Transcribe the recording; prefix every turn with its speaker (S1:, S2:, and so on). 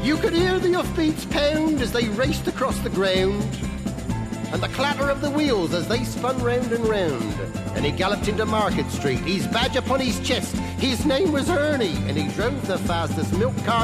S1: You could hear the hoofbeats pound as they raced across the ground, and the clatter of the wheels as they spun round and round. And he galloped into Market Street, his badge upon his chest. His name was Ernie, and he drove the fastest milk car